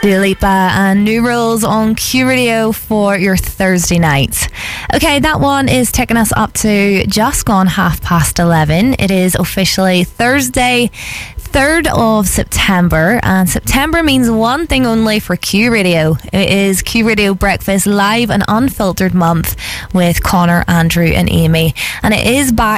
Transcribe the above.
Dua Lipa and New Rules on Q Radio for your Thursday night. Okay, that one is taking us up to just gone 11:30. It is officially Thursday, 3rd of September, and September means one thing only for Q Radio. It is Q Radio Breakfast live and unfiltered month with Connor, Andrew and Amy, and it is back